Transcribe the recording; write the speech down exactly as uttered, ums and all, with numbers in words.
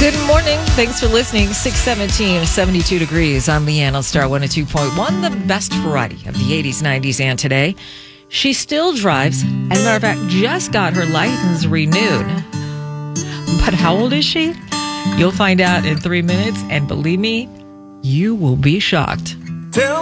Good morning. Thanks for listening. six seventeen, seventy-two degrees. I'm Leanne on Star one oh two point one, the best variety of the eighties, nineties, and today. She still drives. As a matter of fact, just got her license renewed. But how old is she? You'll find out in three minutes. And believe me, you will be shocked. Tell